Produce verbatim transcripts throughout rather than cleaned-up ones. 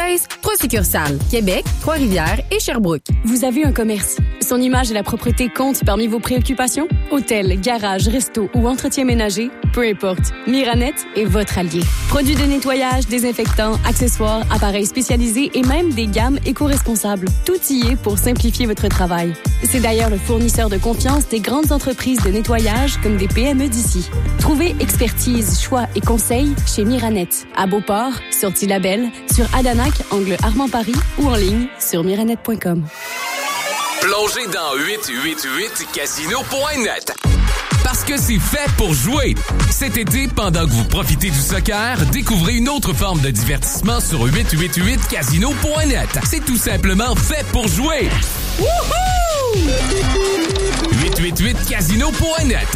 Chase, trois succursales. Québec, Trois-Rivières et Sherbrooke. Vous avez un commerce. Son image et la propreté comptent parmi vos préoccupations? Hôtel, garage, resto ou entretien ménager? Peu importe. Miranet est votre allié. Produits de nettoyage, désinfectants, accessoires, appareils spécialisés et même des gammes éco-responsables. Tout y est pour simplifier votre travail. C'est d'ailleurs le fournisseur de confiance des grandes entreprises de nettoyage comme des P M E d'ici. Trouvez expertise, choix et conseils chez Miranet. À Beauport, sur Tillabel, sur Adanac, angle Armand-Paris ou en ligne sur miranet point com. Plongez dans huit cent quatre-vingt-huit casino point net. Parce que c'est fait pour jouer. Cet été, pendant que vous profitez du soccer, découvrez une autre forme de divertissement sur huit cent quatre-vingt-huit casino point net. C'est tout simplement fait pour jouer. Wouhou! huit cent quatre-vingt-huit casino point net.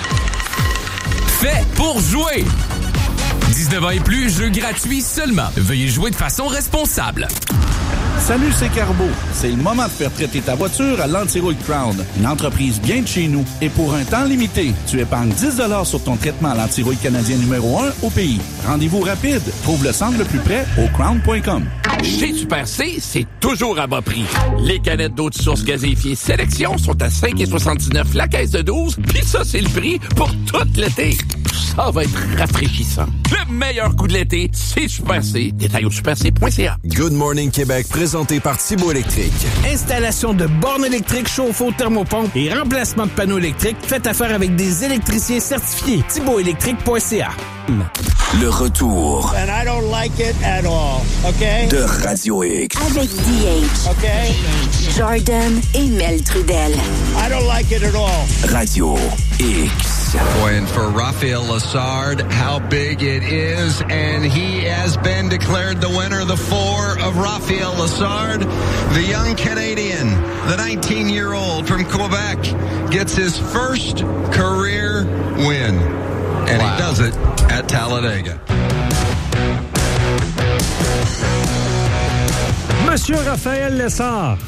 Fait pour jouer. dix-neuf ans et plus, jeu gratuit seulement. Veuillez jouer de façon responsable. Salut, c'est Carbo. C'est le moment de faire traiter ta voiture à l'Antirouille Crown, une entreprise bien de chez nous. Et pour un temps limité, tu épargnes dix dollars sur ton traitement à l'antirouille canadien numéro un au pays. Rendez-vous rapide. Trouve le centre le plus près au crown point com. Chez Super C, c'est toujours à bas prix. Les canettes d'eau de source gazéifiée Sélection sont à cinq virgule soixante-dix-neuf la caisse de douze, puis ça, c'est le prix pour tout l'été. Ça va être rafraîchissant. Le meilleur coup de l'été, c'est Super C. Détail au super c point c a. Good Morning Québec, présenté par Thibault Électrique. Installation de bornes électriques, chauffe-eau, thermopompes et remplacement de panneaux électriques. Faites affaire avec des électriciens certifiés. thibault électrique point c a. Le retour And I don't like it at all, okay? de Radio X. Avec D H, Okay? Jordan et Mel Trudel. I don't like it at all. Radio X. And for Rafael Lessard, how big it is, and he has been declared the winner. The four of Rafael Lessard, the young Canadian, the nineteen-year-old from Quebec, gets his first career win. And wow. He does it at Talladega. Monsieur Raphaël Lessard.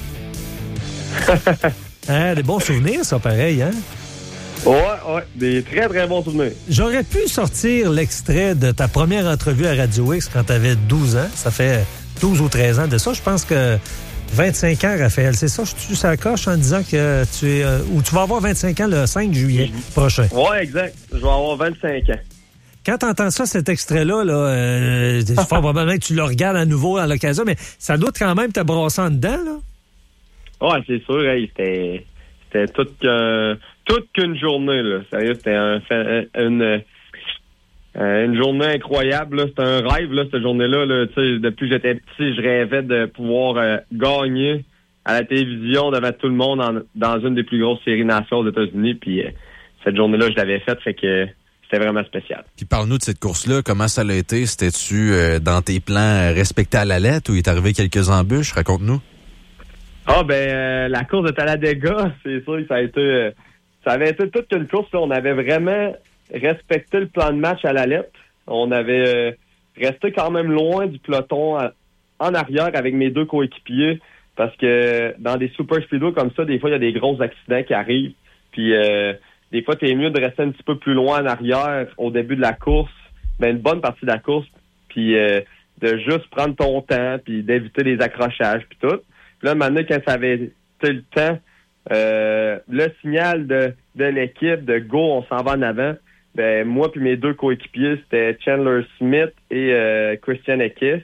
Hein, des bons souvenirs, ça, pareil, hein? Ouais, ouais, des très, très bons souvenirs. J'aurais pu sortir l'extrait de ta première entrevue à Radio X quand tu avais douze ans. Ça fait douze ou treize ans de ça. Je pense que vingt-cinq ans, Raphaël, c'est ça? Je tue sa coche en disant que tu es... Euh, ou tu vas avoir vingt-cinq ans le cinq juillet prochain. Ouais, exact. Je vais avoir vingt-cinq ans. Quand tu entends ça, cet extrait-là, là, euh, probablement que tu le regardes à nouveau à l'occasion, mais ça doit quand même te brasser en dedans, là? Ouais, c'est sûr. Hey, c'était, c'était toute, qu'un, toute qu'une journée, là. Sérieux, c'était un, une, une journée incroyable, là. C'était un rêve, là, cette journée-là. Là. Tu sais, depuis que j'étais petit, je rêvais de pouvoir euh, gagner à la télévision devant tout le monde en, dans une des plus grosses séries nations aux États-Unis. Puis euh, cette journée-là, je l'avais faite, fait que c'était vraiment spécial. Puis parle-nous de cette course-là. Comment ça l'a été? C'était-tu euh, dans tes plans respectés à la lettre ou il est arrivé quelques embûches? Raconte-nous. Ah, ben, euh, la course de Talladega, c'est sûr que ça a été... Euh, ça avait été toute une course, là. On avait vraiment respecté le plan de match à la lettre. On avait euh, resté quand même loin du peloton à, en arrière avec mes deux coéquipiers parce que dans des super speedways comme ça, des fois, il y a des gros accidents qui arrivent. Puis, euh, des fois, t'es mieux de rester un petit peu plus loin en arrière au début de la course, ben, une bonne partie de la course, puis euh, de juste prendre ton temps, puis d'éviter les accrochages, puis tout. Puis là, maintenant, quand ça avait été le temps, euh, le signal de, de l'équipe de go, on s'en va en avant. Ben moi puis mes deux coéquipiers, c'était Chandler Smith et euh, Christian Eckes.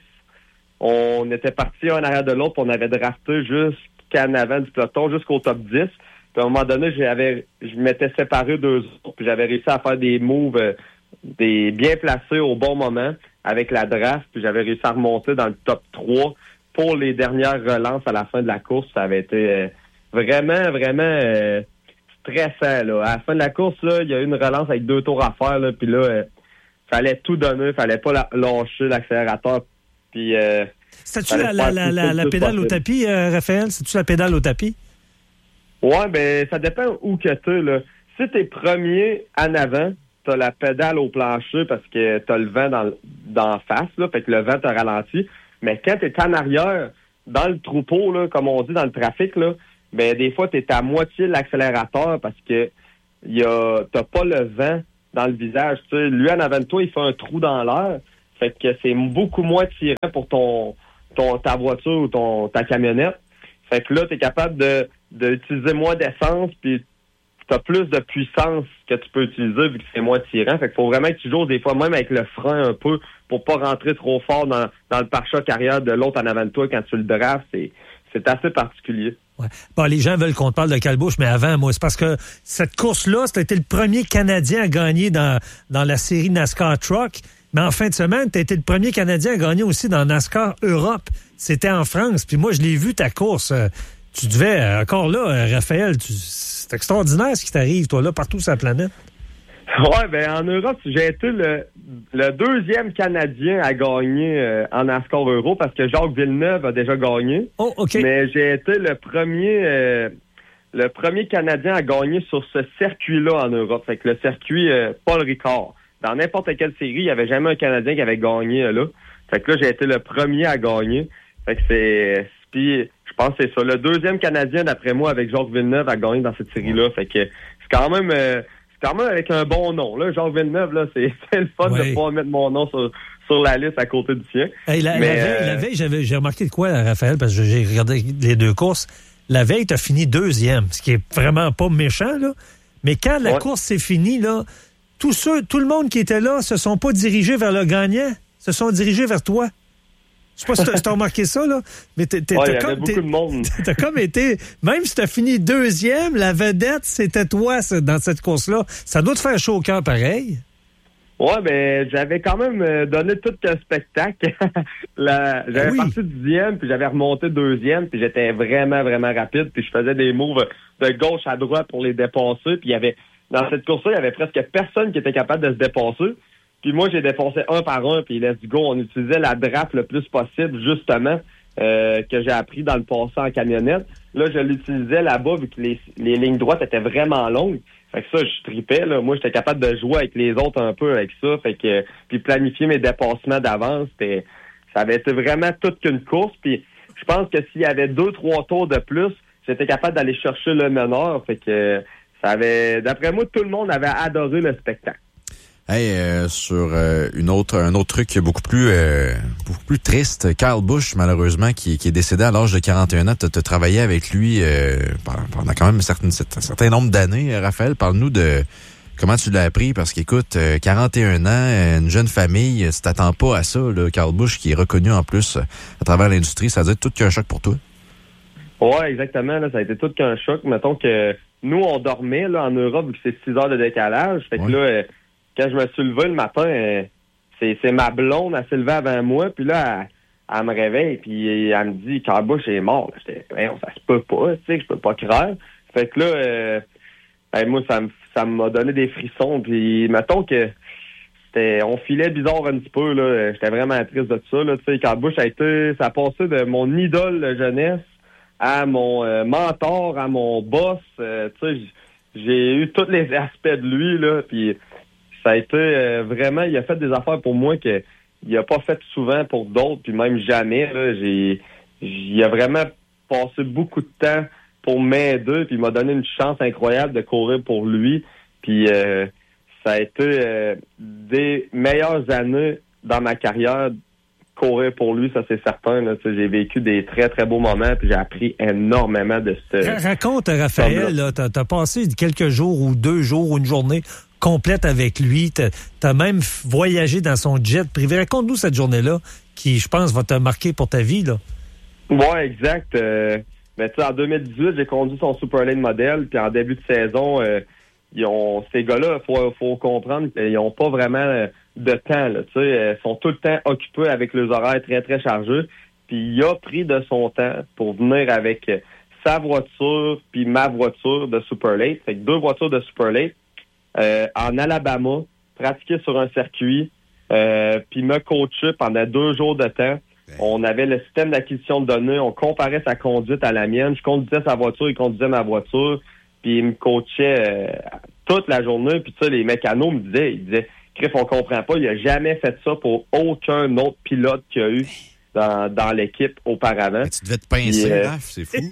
On était partis un en arrière de l'autre, puis on avait drafté jusqu'en avant du peloton, jusqu'au top dix. Puis à un moment donné, j'avais, je m'étais séparé d'eux autres, puis j'avais réussi à faire des moves euh, des bien placés au bon moment avec la draft, puis j'avais réussi à remonter dans le top trois. Pour les dernières relances à la fin de la course, ça avait été euh, vraiment, vraiment euh, stressant. Là. À la fin de la course, là, il y a eu une relance avec deux tours à faire, là, puis là, euh, fallait tout donner, fallait pas la- lâcher l'accélérateur. Puis, euh, C'est-tu la, la, la, la, la pédale au tapis, euh, Raphaël? C'est-tu la pédale au tapis? Ouais, ben ça dépend où que t'es, là. Si t'es premier en avant, t'as la pédale au plancher parce que t'as le vent dans, dans face, là, fait que le vent t'a ralenti. Mais quand t'es en arrière, dans le troupeau, là, comme on dit dans le trafic, là, ben des fois, t'es à moitié de l'accélérateur parce que y a t'as pas le vent dans le visage. Tu sais, lui, en avant de toi, il fait un trou dans l'air. Fait que c'est beaucoup moins tirant pour ton ton ta voiture ou ton ta camionnette. Fait que là, tu es capable de d'utiliser moins d'essence, puis tu as plus de puissance que tu peux utiliser vu que c'est moins tirant. Fait qu'il faut vraiment que tu joues des fois même avec le frein un peu pour pas rentrer trop fort dans, dans le pare-choc arrière de l'autre en avant de toi quand tu le drafts. C'est, c'est assez particulier. Ouais. Bon, les gens veulent qu'on te parle de Kyle Busch, mais avant, moi, c'est parce que cette course-là, c'était le premier Canadien à gagner dans, dans la série NASCAR Truck. Mais en fin de semaine, tu as été le premier Canadien à gagner aussi dans NASCAR Europe. C'était en France. Puis moi, je l'ai vu, ta course. Tu devais, encore là, Raphaël, tu, c'est extraordinaire ce qui t'arrive, toi, là, partout sur la planète. Ouais, ben en Europe, j'ai été le, le deuxième Canadien à gagner euh, en NASCAR Euro parce que Jacques Villeneuve a déjà gagné. Oh, OK. Mais j'ai été le premier euh, le premier Canadien à gagner sur ce circuit-là en Europe. Fait que le circuit euh, Paul Ricard. Dans n'importe quelle série, il n'y avait jamais un Canadien qui avait gagné euh, là. Fait que là, j'ai été le premier à gagner. Fait que c'est... Puis, je pense que c'est ça. Le deuxième Canadien, d'après moi, avec Jacques Villeneuve, a gagné dans cette série-là. Fait que c'est quand même... Euh, C'est quand même avec un bon nom. Là, Jacques Villeneuve, là, c'est, c'est le fun oui. de pouvoir mettre mon nom sur, sur la liste à côté du sien. Hey, la, Mais, la veille, euh... la veille j'avais, j'ai remarqué de quoi, Raphaël, parce que j'ai regardé les deux courses. La veille, tu as fini deuxième, ce qui est vraiment pas méchant, là. Mais quand la ouais. course s'est finie, là, tous ceux, tout le monde qui était là se sont pas dirigés vers le gagnant, se sont dirigés vers toi. Je sais pas si t'as remarqué ça, là, mais t'es, t'es, ouais, t'as, y comme, avait beaucoup t'es, de monde. T'as comme été, même si t'as fini deuxième, la vedette, c'était toi dans cette course-là. Ça doit te faire chaud au cœur pareil. Ouais, ben j'avais quand même donné tout un spectacle. la, j'avais oui. parti dixième, puis j'avais remonté deuxième, puis j'étais vraiment, vraiment rapide, puis je faisais des moves de gauche à droite pour les dépasser, puis il y avait, dans cette course-là, il y avait presque personne qui était capable de se dépasser. Puis moi, j'ai défoncé un par un, puis let's go, on utilisait la drape le plus possible, justement, euh, que j'ai appris dans le passé en camionnette. Là, je l'utilisais là-bas, vu que les, les lignes droites étaient vraiment longues. Fait que ça, je tripais, là. Moi, j'étais capable de jouer avec les autres un peu avec ça. Fait que, puis planifier mes dépassements d'avance, c'était, ça avait été vraiment toute qu'une course. Puis je pense que s'il y avait deux, trois tours de plus, j'étais capable d'aller chercher le meneur. Fait que ça avait, d'après moi, tout le monde avait adoré le spectacle. Hey, euh, sur euh, une autre, un autre truc beaucoup plus, euh, beaucoup plus triste, Kyle Busch, malheureusement, qui, qui est décédé à l'âge de quarante et un ans. Tu as travaillé avec lui euh, pendant quand même un certain, un certain nombre d'années. Raphaël, parle-nous de comment tu l'as appris, parce qu'écoute, euh, quarante et un ans, une jeune famille, tu t'attends pas à ça, là, Kyle Busch, qui est reconnu en plus à travers l'industrie. Ça a dû être tout qu'un choc pour toi. Ouais, exactement. Là, ça a été tout qu'un choc. Mettons que nous, on dormait là en Europe, vu que c'est six heures de décalage. Fait ouais. que là... Euh, quand je me suis levé le matin, euh, c'est, c'est ma blonde, elle s'est levée avant moi, puis là, elle, elle me réveille, puis elle me dit « Kyle Busch est mort. » J'étais hey, « Ça se peut pas, tu sais, je peux pas croire. » Fait que là, euh, hey, moi, ça, ça m'a donné des frissons, puis mettons que c'était, on filait bizarre un petit peu, là. J'étais vraiment triste de ça, là. Tu sais, Kyle Busch a été, ça a passé de mon idole de jeunesse à mon euh, mentor, à mon boss. Euh, tu sais, j'ai eu tous les aspects de lui, là, puis ça a été euh, vraiment, il a fait des affaires pour moi que il a pas fait souvent pour d'autres, puis même jamais. Là, j'ai, il a vraiment passé beaucoup de temps pour m'aider, puis il m'a donné une chance incroyable de courir pour lui. Puis euh, ça a été euh, des meilleures années dans ma carrière, courir pour lui, ça c'est certain. Là, j'ai vécu des très, très beaux moments, puis j'ai appris énormément de ce... Raconte, Raphaël, là, t'as, t'as passé quelques jours ou deux jours ou une journée complète avec lui. T'as, t'as même voyagé dans son jet privé. Raconte-nous cette journée-là qui, je pense, va te marquer pour ta vie, là. Oui, exact. Euh, mais tu sais, en deux mille dix-huit, j'ai conduit son Superlane modèle, puis en début de saison, euh, ils ont, ces gars-là, il faut, faut comprendre qu'ils n'ont pas vraiment de temps. Là, tu sais, ils sont tout le temps occupés avec leurs horaires très, très chargés. Puis il a pris de son temps pour venir avec sa voiture puis ma voiture de Superlane. Fait que deux voitures de Superlane. Euh, en Alabama, pratiquer sur un circuit, euh, puis me coacher pendant deux jours de temps. On avait le système d'acquisition de données, on comparait sa conduite à la mienne. Je conduisais sa voiture, il conduisait ma voiture, puis il me coachait euh, toute la journée. Puis tu sais, les mécanos me disaient, ils disaient, Criff, on comprend pas, il a jamais fait ça pour aucun autre pilote qu'il y a eu dans, dans l'équipe auparavant. Mais tu devais te pincer, euh, là, c'est fou.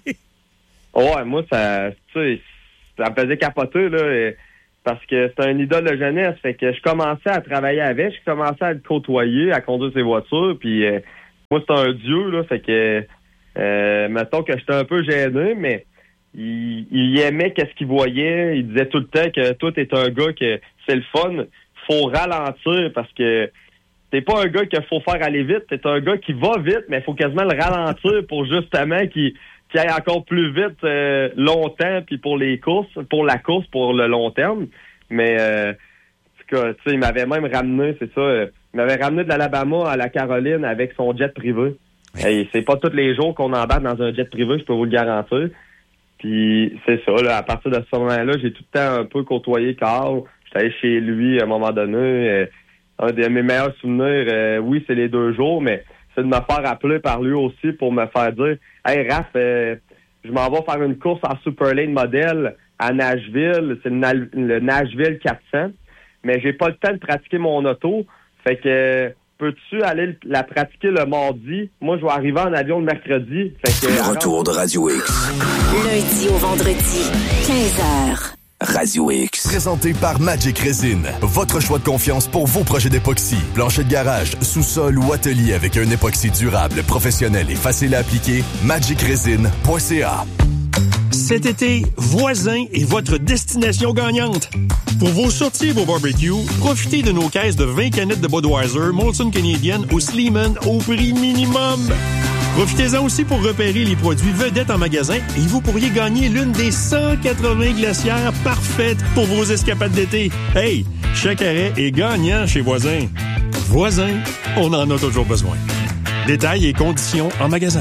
Ouais, moi, ça, tu sais, ça me faisait capoter, là. Et, parce que c'est un idole de jeunesse. Fait que je commençais à travailler avec, je commençais à le côtoyer, à conduire ses voitures, puis euh, moi, c'est un dieu, là, fait que, euh, mettons que j'étais un peu gêné, mais il, il aimait qu'est-ce qu'il voyait. Il disait tout le temps que toi, t'es un gars que c'est le fun. Faut ralentir parce que t'es pas un gars qu'il faut faire aller vite. T'es un gars qui va vite, mais il faut quasiment le ralentir pour justement qu'il, qu'il aille encore plus vite euh, longtemps, puis pour les courses, pour la course, pour le long terme. Mais, euh, en tout cas, tu sais, il m'avait même ramené, c'est ça, euh, il m'avait ramené de l'Alabama à la Caroline avec son jet privé. Et c'est pas tous les jours qu'on embarque dans un jet privé, je peux vous le garantir. Puis c'est ça, là, à partir de ce moment-là, j'ai tout le temps un peu côtoyé Carl. J'étais allé chez lui à un moment donné. Euh, un de mes meilleurs souvenirs, euh, oui, c'est les deux jours, mais c'est de me faire appeler par lui aussi pour me faire dire « Hey, Raph, euh, je m'en vais faire une course en Superlane modèle à Nashville. C'est le, Na- le Nashville quatre cents. Mais j'ai pas le temps de pratiquer mon auto. Fait que... peux-tu aller la pratiquer le mardi? Moi, je vais arriver en avion le mercredi. Fait que, le retour de Radio X. Lundi au vendredi, quinze heures. Radio X. Présenté par Magic Resin. Votre choix de confiance pour vos projets d'époxy. Plancher de garage, sous-sol ou atelier avec un époxy durable, professionnel et facile à appliquer. magic resin point c a. Cet été, Voisin est votre destination gagnante. Pour vos sorties et vos barbecues, profitez de nos caisses de vingt canettes de Budweiser, Molson Canadian ou Sleeman au prix minimum. Profitez-en aussi pour repérer les produits vedettes en magasin et vous pourriez gagner l'une des cent quatre-vingts glacières parfaites pour vos escapades d'été. Hey, chaque arrêt est gagnant chez Voisin. Voisin, on en a toujours besoin. Détails et conditions en magasin.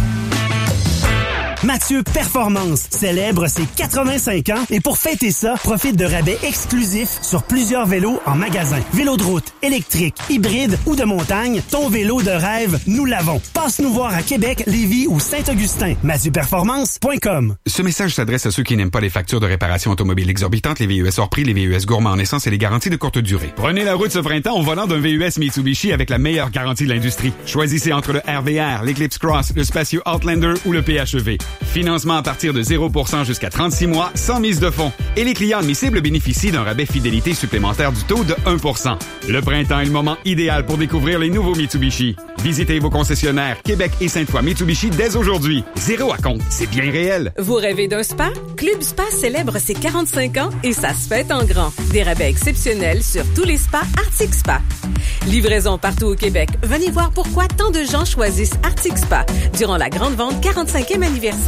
Mathieu Performance célèbre ses quatre-vingt-cinq ans et pour fêter ça, profite de rabais exclusifs sur plusieurs vélos en magasin. Vélo de route, électrique, hybride ou de montagne, ton vélo de rêve, nous l'avons. Passe nous voir à Québec, Lévis ou Saint-Augustin. mathieu performance point com. Ce message s'adresse à ceux qui n'aiment pas les factures de réparation automobile exorbitantes, les V U S hors prix, les V U S gourmands en essence et les garanties de courte durée. Prenez la route ce printemps au volant d'un V U S Mitsubishi avec la meilleure garantie de l'industrie. Choisissez entre le R V R, l'Eclipse Cross, le Spacio Outlander ou le P H E V. Financement à partir de zéro pour cent jusqu'à trente-six mois, sans mise de fonds. Et les clients admissibles bénéficient d'un rabais fidélité supplémentaire du taux de un pour cent. Le printemps est le moment idéal pour découvrir les nouveaux Mitsubishi. Visitez vos concessionnaires Québec et Sainte-Foy Mitsubishi dès aujourd'hui. Zéro à compte, c'est bien réel. Vous rêvez d'un spa? Club Spa célèbre ses quarante-cinq ans et ça se fête en grand. Des rabais exceptionnels sur tous les spas Arctic Spa. Livraison partout au Québec. Venez voir pourquoi tant de gens choisissent Arctic Spa durant la grande vente quarante-cinquième anniversaire